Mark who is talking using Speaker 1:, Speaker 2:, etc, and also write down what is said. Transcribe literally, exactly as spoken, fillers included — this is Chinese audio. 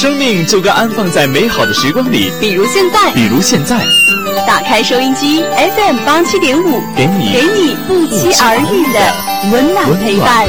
Speaker 1: 生命就该安放在美好的时光里，
Speaker 2: 比如现在，
Speaker 1: 比如现在，
Speaker 2: 打开收音机 F M 八七点五，
Speaker 1: 给你
Speaker 2: 给你不期而遇的温暖陪伴。